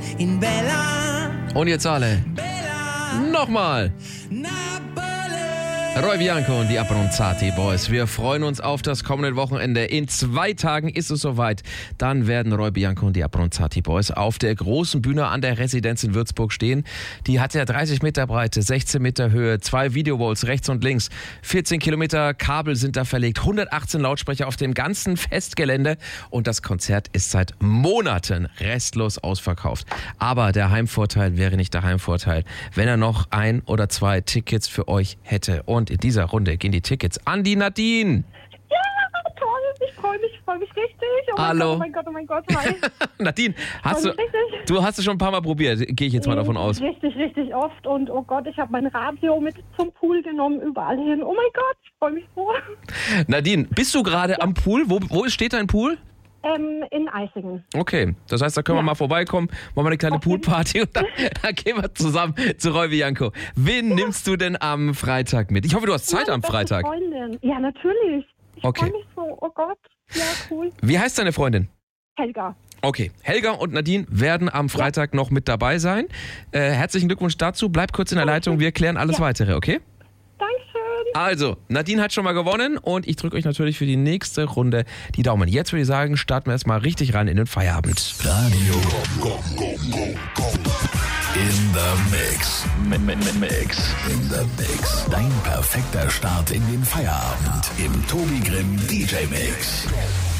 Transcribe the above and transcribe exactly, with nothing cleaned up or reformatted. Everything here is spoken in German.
in Bella. Und jetzt alle. Bella. Nochmal. Roy Bianco und die Abronzati Boys. Wir freuen uns auf das kommende Wochenende. In zwei Tagen ist es soweit. Dann werden Roy Bianco und die Abronzati Boys auf der großen Bühne an der Residenz in Würzburg stehen. Die hat ja dreißig Meter Breite, sechzehn Meter Höhe, zwei Videowalls rechts und links, vierzehn Kilometer Kabel sind da verlegt, hundertachtzehn Lautsprecher auf dem ganzen Festgelände und das Konzert ist seit Monaten restlos ausverkauft. Aber der Heimvorteil wäre nicht der Heimvorteil, wenn er noch ein oder zwei Tickets für euch hätte. Und in dieser Runde gehen die Tickets an die Nadine. Ja, toll. Ich freue mich, freue mich richtig. Oh mein Hallo. Gott, oh mein Gott, oh mein Gott. Hi. Nadine, hast du, Freu mich richtig. du hast es schon ein paar Mal probiert, gehe ich jetzt mal davon aus. Richtig, richtig oft. Und oh Gott, ich habe mein Radio mit zum Pool genommen, überall hin. Oh mein Gott, ich freue mich so. Nadine, bist du gerade ja. am Pool? Wo, wo steht dein Pool? Ähm, in Eisingen. Okay, das heißt, da können ja. wir mal vorbeikommen, machen wir eine kleine okay. Poolparty und dann, dann gehen wir zusammen zu Roy Bianco. Wen ja. nimmst du denn am Freitag mit? Ich hoffe, du hast Zeit Meine am Freitag. Freundin. Ja, natürlich. Ich okay. freue mich so. Oh Gott, ja, cool. Wie heißt deine Freundin? Helga. Okay, Helga und Nadine werden am Freitag ja. noch mit dabei sein. Äh, herzlichen Glückwunsch dazu. Bleib kurz in der Leitung, wir klären alles ja. Weitere, okay? Dankeschön. Also, Nadine hat schon mal gewonnen und ich drücke euch natürlich für die nächste Runde die Daumen. Jetzt würde ich sagen, starten wir erstmal richtig rein in den Feierabend. Radio in the Mix. Mix. In the Mix. Dein perfekter Start in den Feierabend im Tobi Grimm D J Mix.